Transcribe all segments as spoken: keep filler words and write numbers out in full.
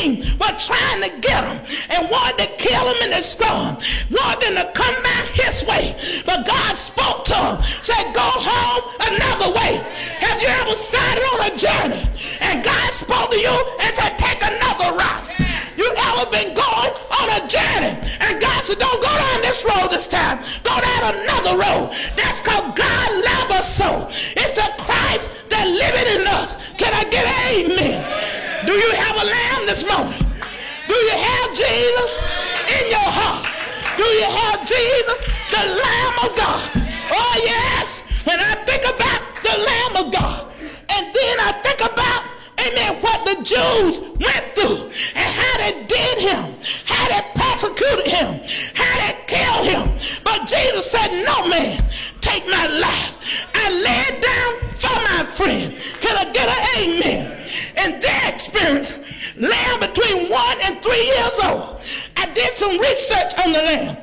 king was trying to get him and wanted to kill him and destroy him, wanted him to come back his way. But God spoke to him, said, go home another way. Have you ever started on a journey and God spoke to you and said, take another route? You ever been going on a journey and God said, don't go down this road this time, go down another road? That's because God loves us so. It's a Christ that liveth in us. Can I get an amen? Do you have a lamb this morning? Do you have Jesus in your heart? Do you have Jesus, the Lamb of God? Oh yes, when I think about the Lamb of God, and then I think about, amen, what the Jews went through and how they did him, how they persecuted him, how they killed him. But Jesus said, no man, take my life. I lay it down for my friend. Can I get an amen? In their experience, lamb between one and three years old. I did some research on the lamb,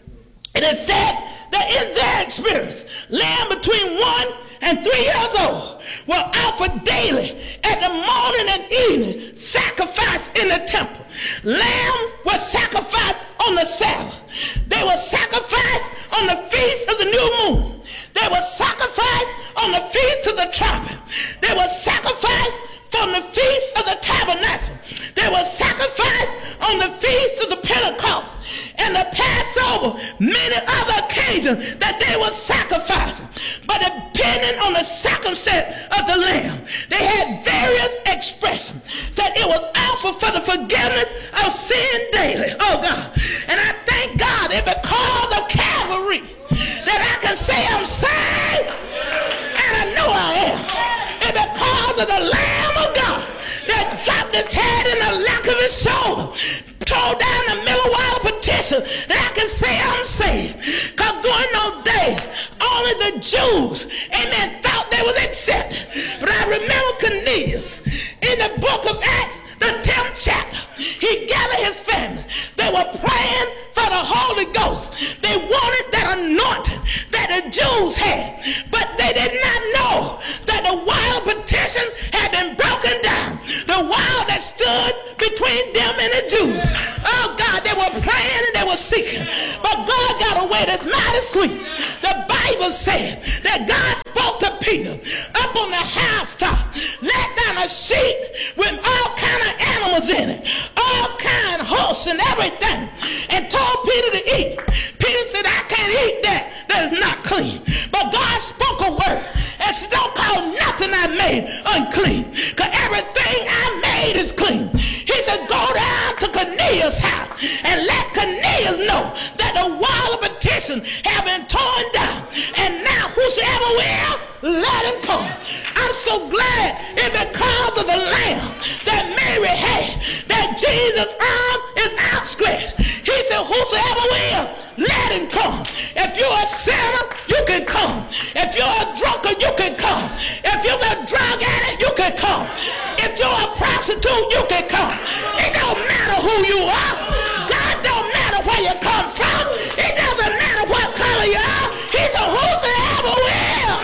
and it said that in their experience, lamb between one and three years old were offered daily at the morning and evening sacrifice in the temple. Lambs were sacrificed on the Sabbath. They were sacrificed on the feast of the new moon. They were sacrificed on the feast of the trumpet. They were sacrificed from the feast of the tabernacle. They were sacrificed on the feast of the Pentecost and the Passover, many other occasions that they were sacrificing. But depending on the circumstance of the lamb, they had various expressions. That it was offered for the forgiveness of sin daily. Oh God. And I thank God that because of Calvary that I can say I'm saved, and I know I am. And because of the Lamb of God that dropped his head in the lap of his shoulder, tore down the middle wall petition, that I can say I'm saved. Because during those days, only the Jews, amen, thought they was accepted. But I remember Cornelius in the book of Acts, the tenth chapter. He gathered his family. They were praying for the Holy Ghost. They wanted that anointing that the Jews had. But they did not know that the wall petition had been broken down. The wall that stood between them and the Jews. Oh God, they were praying and they were seeking. But God got away that's mighty sweet. The Bible said that God spoke to Peter up on the housetop, let down a sheet with all kind of animals in it, all kind of horse and everything, and told Peter to eat. Peter said, I can't eat that. That is not clean. But God spoke a word and said, don't call nothing I made unclean, because everything I made is clean. He said, go down to Cornelius' house and let Cornelius know that the wall of petition have been torn down, and now whosoever will, let him come. I'm so glad it's because of the lamb that Mary had, that Jesus' arm is outstretched. He said, whosoever will, let him come. If you're a sinner, you can come. If you're a drunkard, you can come. If you're a drug addict, you can come. If you're a prostitute, you can come. It don't matter who you are. God don't matter where you come from. It doesn't matter what color you are. He said, whosoever will.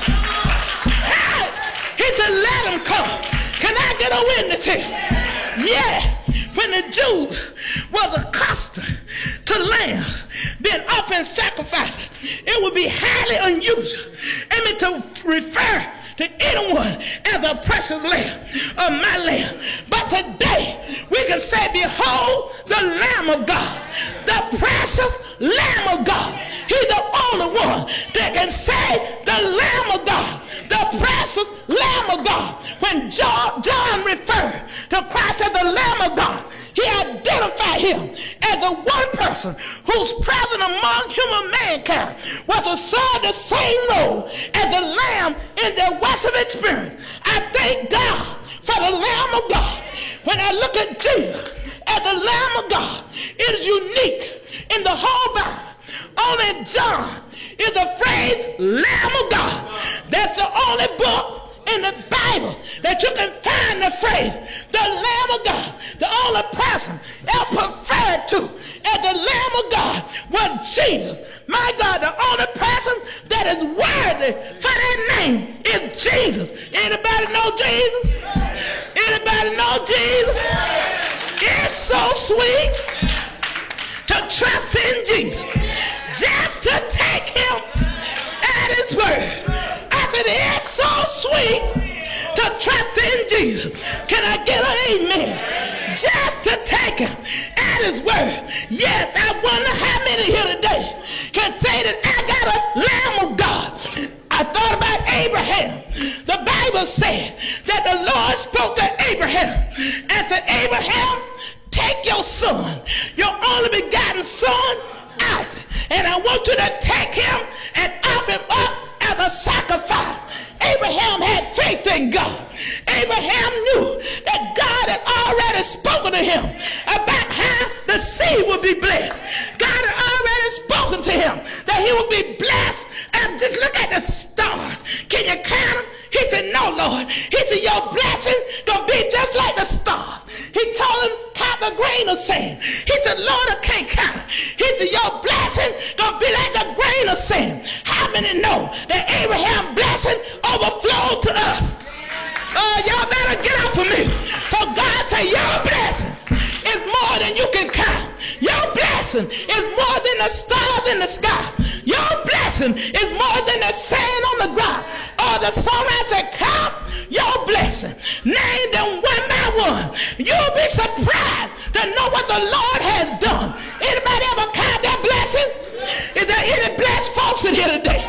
Hey, he said, let him come. Can I get a witness here? Yeah. When the Jews was accustomed to lambs being offered sacrifices, it would be highly unusual, I mean, to refer to anyone as a precious lamb of my lamb. But today we can say, behold the Lamb of God, the precious Lamb of God. He's the only one that can say the Lamb of God, the precious Lamb of God. When John, John referred to Christ as the Lamb of God, he identified him as the one person who's present among human mankind was to serve the same role as the Lamb in their Western experience. I thank God for the Lamb of God. When I look at Jesus as the Lamb of God, it is unique in the whole Bible. Only John is the phrase Lamb of God. That's the only book in the Bible that you can find the phrase the Lamb of God. The only person ever referred to as the Lamb of God was Jesus. My God, the only person that is worthy for that name is Jesus. Anybody know Jesus? Anybody know Jesus? It's so sweet to trust in Jesus, just to take him at his word. I said, it's so sweet to trust in Jesus. Can I get an amen? Just to take him at his word. Yes, I wonder how many here today can say that I got a Lamb of God. I thought about Abraham. The Bible said that the Lord spoke to Abraham and said, Abraham, take your son, your only begotten son, Isaac, and I want you to take him and offer him up as a sacrifice. Abraham had faith in God. Abraham knew that God had already spoken to him about how the seed would be blessed. God had already spoken to him that he would be blessed. And just look at the stars. Can you count them? He said, no, Lord. He said, your blessing gonna be just like the stars. He told him, count the grain of sand. He said, Lord, I can't count it. He said, your blessing gonna be like the grain of sand. How many know that Abraham's blessing overflowed to us? Uh, y'all better get up for me. So God said, your blessing is more than you can count. Your blessing is more than the stars in the sky. Your blessing is more than the sand on the ground. Or the songwriter said, count your blessing. Name them one by one. You'll be surprised to know what the Lord has done. Anybody ever count that blessing? Is there any blessed folks in here today?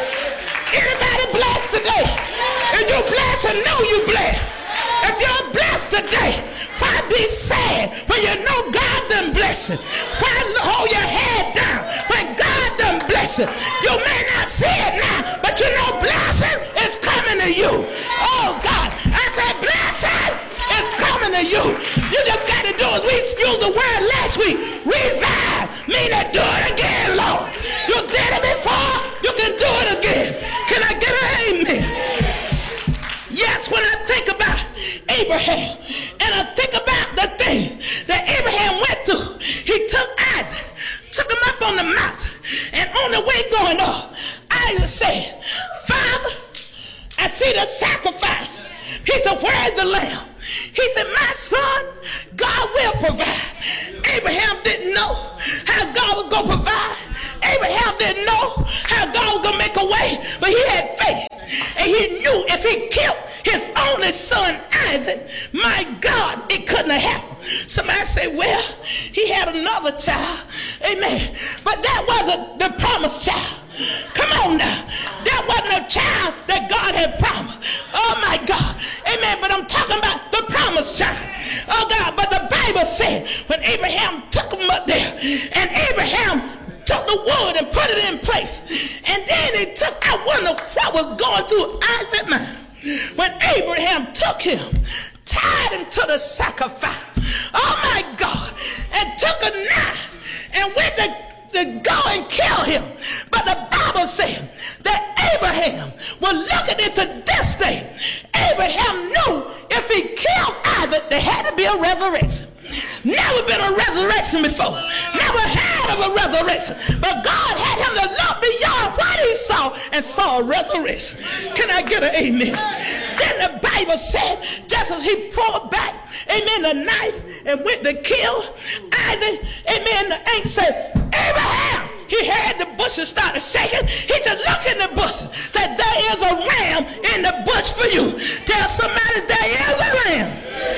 Anybody blessed today? If you're blessed and know you blessed. If you're blessed today, why be sad when you know God done bless it? Why hold your head down when God done bless it? You may not see it now, but you know blessing is coming to you. Oh God, I said blessing is coming to you. You just got to do as we used the word last week. Revive, mean to do it again, Lord. You did it before, you can do it again. Can I get an amen? Yes, when I think about Abraham and I think about the things that Abraham went through, he took Isaac, took him up on the mountain, and on the way going up, Isaac said, Father, I see the sacrifice. He said, where's the lamb? He said, my son, God will provide. Abraham didn't know how God was going to provide. Abraham didn't know how God was going to make a way, but he had faith. And he knew if he killed his only son, Isaac, my God, it couldn't have happened. Somebody say, well, he had another child. Amen. But that wasn't the promised child. Come on now. That wasn't a child that God had promised. Oh my God. Amen. But I'm talking about the promised child. Oh God. But the Bible said when Abraham took him up there, and Abraham took the wood and put it in place, and then he took, I wonder what was going through Isaac's mind when Abraham took him, tied him to the sacrifice. Oh my God. And took a knife and went to to go and kill him. But the Bible said that Abraham was looking into this thing. Abraham knew if he killed Isaac, there had to be a resurrection. Never been a resurrection before. Never had of a resurrection. But God had him to look beyond what he saw and saw a resurrection. Can I get an amen? Then the Bible said, just as he pulled back, amen, the knife and went to kill Isaac, amen, the angel said, Abraham. He heard the bushes started shaking. He said, look in the bushes. That there is a ram in the bush for you. Tell somebody there is a lamb.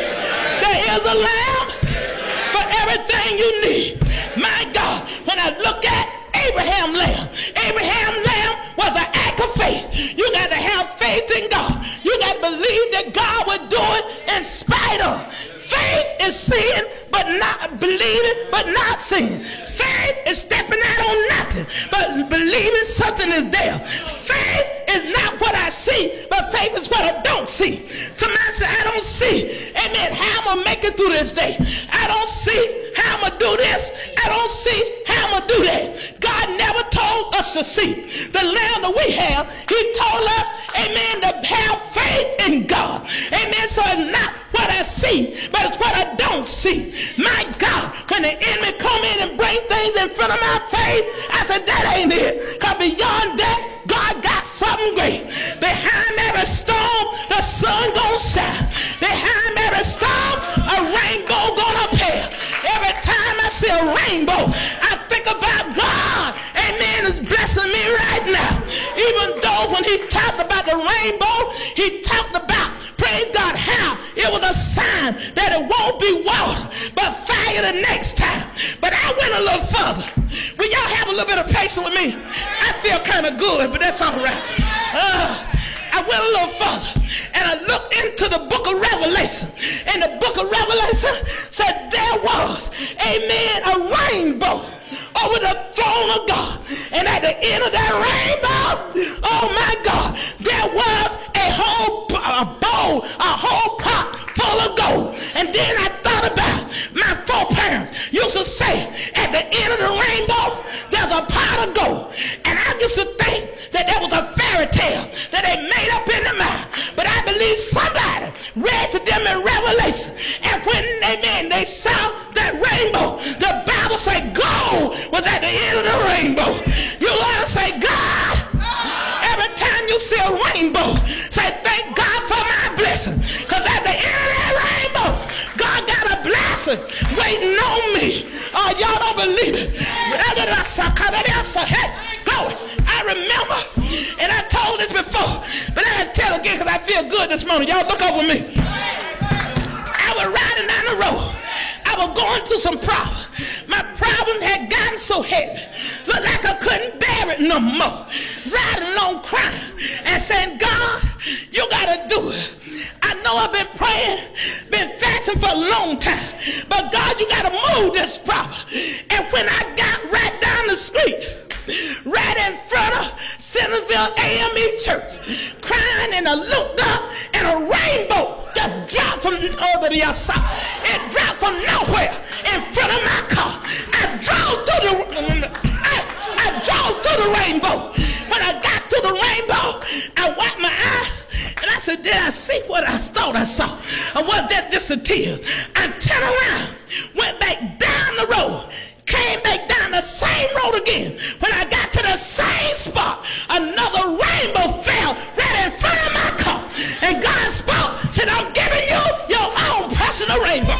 There is a lamb for everything you need. My God, when I look at Abraham lamb, Abraham lamb was an act of faith. You got to have faith in God. You got to believe that God would do it in spite of. Faith is seeing but not believing but not seeing. Faith is stepping out on nothing but believing something is there. Faith is not what I see, but faith is what I don't see. Somebody say, I don't see, amen, how I'm going to make it through this day. I don't see how I'm going to do this. I don't see how I'm going to do that. God never told us to see the land that we have. He told us, amen, to have faith in God. Amen, so it's not what I see, but it's what I don't see. My God, when the enemy come in and bring things in front of my face, I said, that ain't it. Because beyond that, God got something great. Behind every storm, the sun gonna shine. Behind every storm, a rainbow gonna appear. a rainbow, I think about God, amen, is blessing me right now. Even though when he talked about the rainbow, he talked about, praise God, how it was a sign that it won't be water, but fire the next time. But I went a little further. Will y'all have a little bit of patience with me? I feel kind of good, but that's all right. Uh, I went a little further, and I looked into the book of Revelation. And the book of Revelation said there was, amen, a rainbow over the throne of God. And at the end of that rainbow, oh my God, there was a whole a bowl, a whole pot full of gold. And then I thought about my foreparents used to say, at the end of the rainbow, there's a pot of gold. And I used to think that that was a fairy tale that they made up in their mind. But I believe somebody read to them in Revelation. And when they, man, they saw that rainbow, the Bible said gold was at the end of the rainbow. You ought to say, God, every time you see a rainbow, say, thank God for my blessing. Because at the end of that rainbow, God got a blessing waiting on me. Oh, y'all don't believe it. Hey, go. I remember, and I told this before, but I gotta tell again because I feel good this morning. Y'all look over me. I was riding down the road. I was going through some problems. My problems had gotten so heavy. Looked like I couldn't bear it no more. Riding along crying and saying, God, you gotta do it. I know I've been praying, been fasting for a long time, but God, you gotta move this problem. And when I got right down the street, right in front of Centersville A M E Church, crying, and I looked up, and a rainbow just dropped from over the outside. It dropped from nowhere in front of my car. I drove through the I, I drove through the rainbow. When I got to the rainbow, I wiped my eyes, and I said, did I see what I thought I saw? Or was that just a tear? I turned around, went back down the road, came back down the same road again. When I got to the same spot, another rainbow fell right in front of my car. And God spoke, said, I'm giving you your own personal rainbow.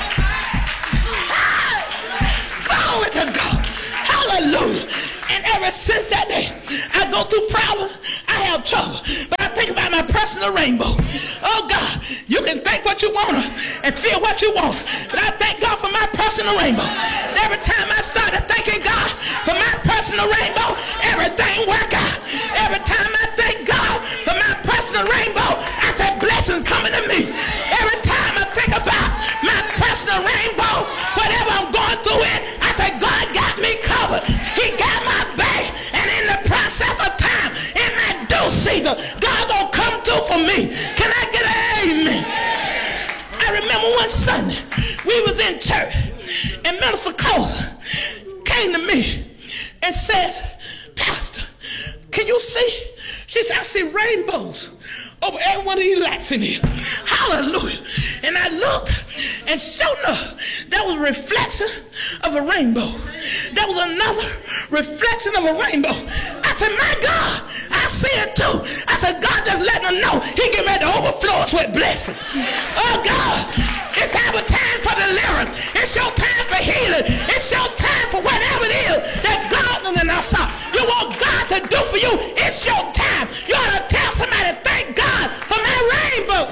Glory to God. Hallelujah. And ever since that day, I go through problems, I have trouble. But I think about my personal rainbow. Oh God, you can think what you want and feel what you want. But I thank God for my personal rainbow. And every time I started thanking God for my personal rainbow, everything work out. Every time I thank God for my personal rainbow, I said blessings coming to me. Every time I think about my personal rainbow, whatever I'm going through it, I said God got me covered. He got my back. And in the process of time, in that due season, God gonna come through for me. Can I get an amen? I remember one Sunday, we was in church, and Minister Coulson came to me and said, Pastor, can you see? She said, I see rainbows over every one of these lights in here. Hallelujah. And I looked, and sure enough, that was a reflection of a rainbow. That was another reflection of a rainbow. I said, my God, I see it too. I said, God just letting them know he getting ready to overflow us with blessing. Oh God, it's our time for deliverance. It's your time for healing. It's your time for whatever it is that God and I saw. You want God to do for you. It's your time. You ought to tell somebody, thank God for my rainbow.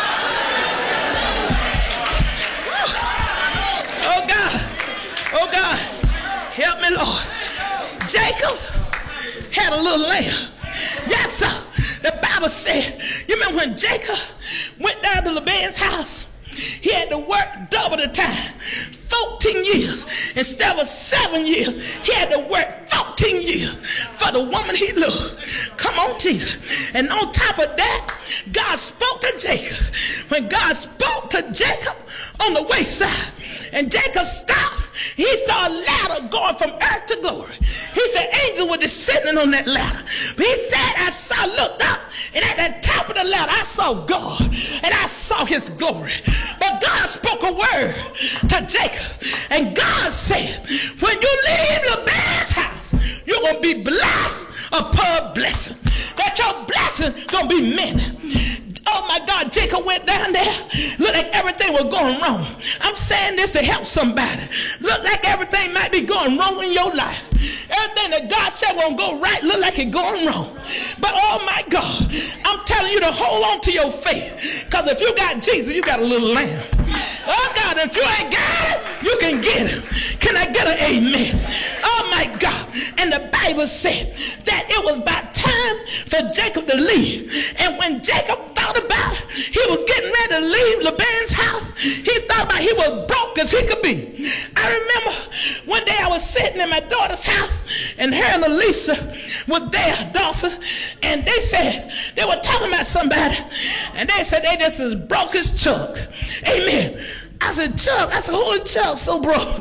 Oh God, oh God, help me, Lord. Jacob had a little lamb. Yes, sir. The Bible said, you remember when Jacob went down to Laban's house? He had to work double the time, fourteen years. Instead of seven years, he had to work fourteen years for the woman he loved. Come on, Jesus. And on top of that, God spoke to Jacob. When God spoke to Jacob on the wayside, and Jacob stopped, he saw a ladder going from earth to glory. He said angels were descending on that ladder. But he said, I saw, looked up, and at the top of the ladder, I saw God, and I saw his glory. But God spoke a word to Jacob, and God said, when you leave Laban's house, you're going to be blessed upon blessing. That your blessing going to be many. Oh my God, Jacob went down there, looked like everything was was going wrong. I'm saying this to help somebody. Look like everything might be going wrong in your life. Everything that God said won't go right look like it's going wrong. But oh my God, I'm telling you to hold on to your faith. Because if you got Jesus, you got a little lamb. Oh God, if you ain't got it, you can get it. Can I get an amen? Oh my God. And the Bible said that it was about time for Jacob to leave. And when Jacob thought about it, he was getting ready to leave Laban's house. He thought about he was broke as he could be. I remember one day I was sitting in my daughter's house, and her and Elisa was there, Dawson, and they said, they were talking about somebody, and they said they just as broke as Chuck. Amen. I said, Chuck? I said, who is Chuck so broke?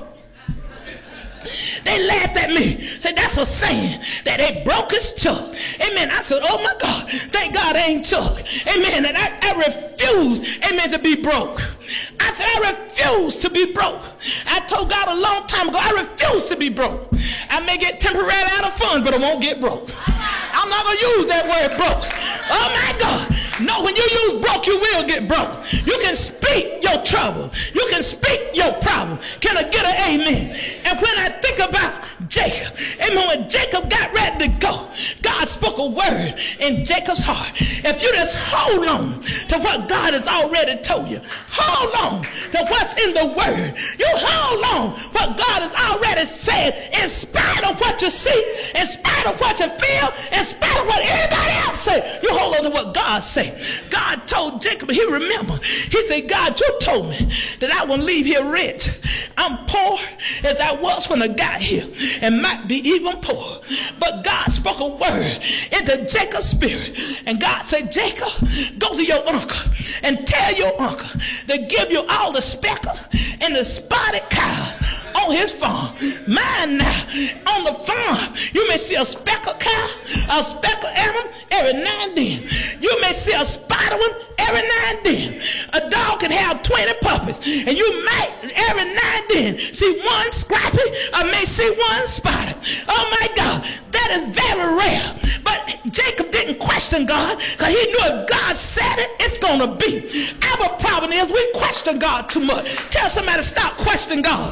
They laughed at me. Said, that's a saying that they broke as Chuck. Amen. I said, oh my God, thank God I ain't Chuck. Amen. And I, I refuse, amen, to be broke. I said, I refuse to be broke. I told God a long time ago, I refuse to be broke. I may get temporarily out of funds, but I won't get broke. I'm not going to use that word broke. Oh my God. No, when you use broke, you will get broke. You can speak your trouble. You can speak your problem. Can I get an amen? And when I think about Jacob, amen, when Jacob got ready to go, God spoke a word in Jacob's heart. If you just hold on to what God has already told you, hold on to what's in the word, you hold on what God has already said, in spite of what you see, in spite of what you feel, in spite of what anybody else say, you hold on to what God said. God told Jacob, he remembered, he said, God, you told me that I will leave here rich. I'm poor as I was when I got here, and might be even poor. But God spoke a word into Jacob's spirit, and God said, Jacob, go to your uncle and tell your uncle to give you all the speckled and the spotted cows on his farm. Mine now, on the farm, you may see a speckled cow, a speckled animal every now and then. You may see a spotted one every now and then. A dog can have twenty puppies, and you might every now and then see one scrappy or may see one spotted. Oh my God, that is very rare. But Jacob didn't question God, because he knew if God said it, it's going to be. Our problem is we question God too much. Tell somebody, stop questioning God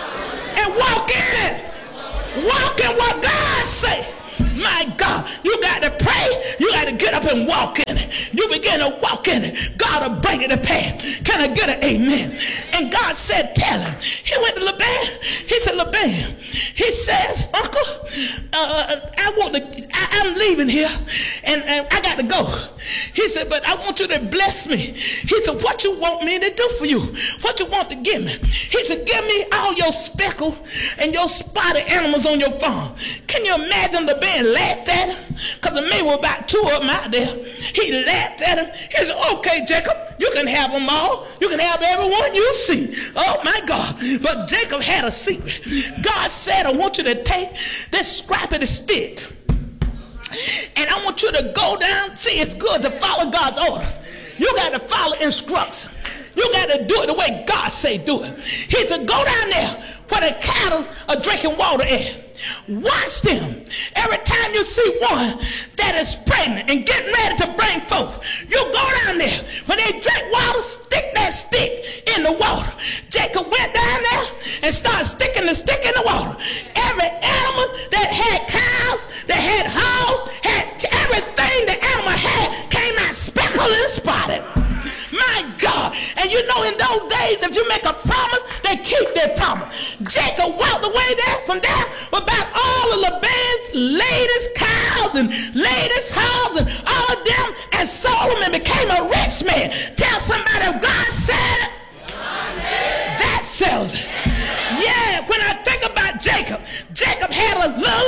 and walk in it. Walk in what God say. My God, you got to pray. You got to get up and walk in it. You begin to walk in it. God will bring it to pass. Can I get an amen? And God said, tell him. He went to Laban. He said, Laban, he says, Uncle, uh, I want to, I, I'm leaving here, and, and I got to go. He said, but I want you to bless me. He said, what you want me to do for you? What you want to give me? He said, give me all your speckled and your spotted animals on your farm. Can you imagine Laban laughed at him? Because there may were about two of them out there. He laughed at him. He said, okay, Jacob, you can have them all. You can have everyone you see. Oh my God. But Jacob had a secret. God said, I want you to take this scrap of the stick, and I want you to go down. See, it's good to follow God's orders. You got to follow instructions. You got to do it the way God say do it. He said, go down there where the cattle are drinking water at. Watch them. Every time you see one that is pregnant and getting ready to bring forth, you go down there. When they drink water, stick that stick in the water. Jacob went down there and started sticking the stick in the water. Every animal that had cows, that had hogs, had everything the animal had came out speckled and spotted. My God. And you know, in those days, if you make a promise, they keep their promise. Jacob walked away there from there about all of Laban's latest cows and latest hogs and all of them, and Solomon became a rich man. Tell somebody, if God said it, that sells it. Yeah, when I think about Jacob, Jacob had a little